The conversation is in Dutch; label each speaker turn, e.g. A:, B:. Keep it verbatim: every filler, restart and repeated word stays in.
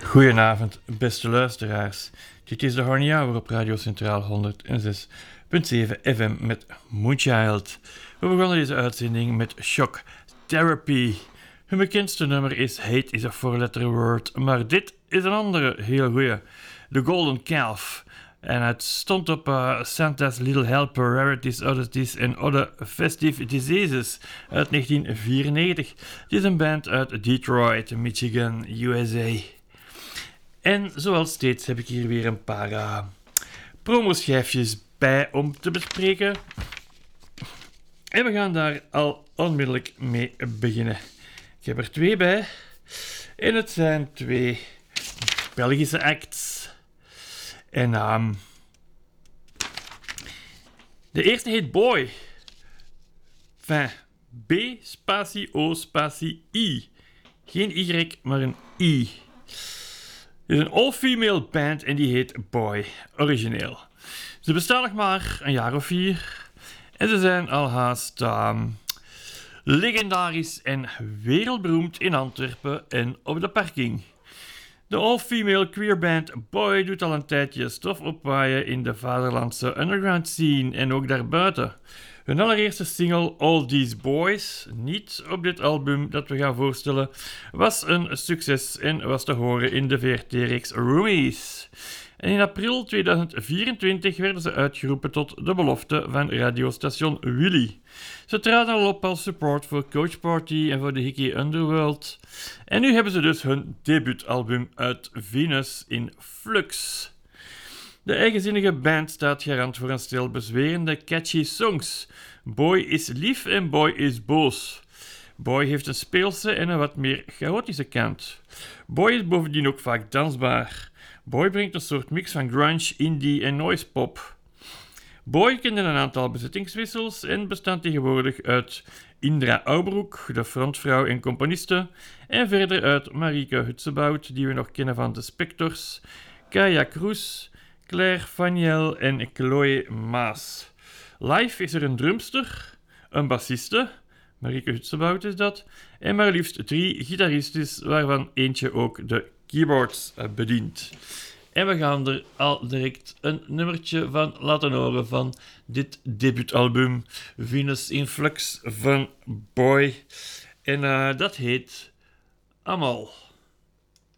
A: Goedenavond, beste luisteraars. Dit is de Horny Hour op Radio Centraal honderd zes punt zeven F M met Moonchild. We begonnen deze uitzending met Shock Therapy. Hun bekendste nummer is Hate is a four-letter word, maar dit is een andere heel goeie. The Golden Calf. En het stond op uh, Santa's Little Helper, Rarities, Oddities and Other Festive Diseases uit negentien vierennegentig. Het is een band uit Detroit, Michigan, U S A. En zoals steeds heb ik hier weer een paar uh, promoschijfjes bij om te bespreken. En we gaan daar al onmiddellijk mee beginnen. Ik heb er twee bij. En het zijn twee Belgische acts. En um, de eerste heet Boy. Enfin, B spatie O spatie I. Geen Y, maar een I. Het is een all-female band en die heet Boy, origineel. Ze bestaan nog maar een jaar of vier. En ze zijn al haast um, legendarisch en wereldberoemd in Antwerpen en op de parking. De all-female queerband Boy doet al een tijdje stof opwaaien in de vaderlandse underground scene en ook daarbuiten. Hun allereerste single All These Boys, niet op dit album dat we gaan voorstellen, was een succes en was te horen in de V R T-reeks Roomies. En in april tweeduizend vierentwintig werden ze uitgeroepen tot de belofte van radiostation Willy. Ze traden al op als support voor Coach Party en voor de Hickey Underworld. En nu hebben ze dus hun debuutalbum uit Venus in Flux. De eigenzinnige band staat garant voor een stel bezwerende, catchy songs. Boy is lief en Boy is boos. Boy heeft een speelse en een wat meer chaotische kant. Boy is bovendien ook vaak dansbaar. Boy brengt een soort mix van grunge, indie en noise pop. Boy kende een aantal bezettingswissels en bestaat tegenwoordig uit Indra Aubroek, de frontvrouw en componiste, en verder uit Marieke Hutsebout, die we nog kennen van de Spectors, Kaya Kroes, Claire Faniel en Chloe Maas. Live is er een drumster, een bassiste, Marieke Hutsebout is dat, en maar liefst drie gitaristen, waarvan eentje ook de keyboards bedient. En we gaan er al direct een nummertje van laten horen van dit debuutalbum Venus in Flux van Boy. En uh, dat heet Amal.